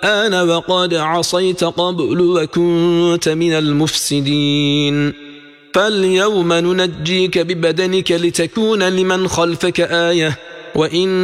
الآن وقد عصيت قبل وكنت من المفسدين فاليوم ننجيك ببدنك لتكون لمن خلفك آية وإن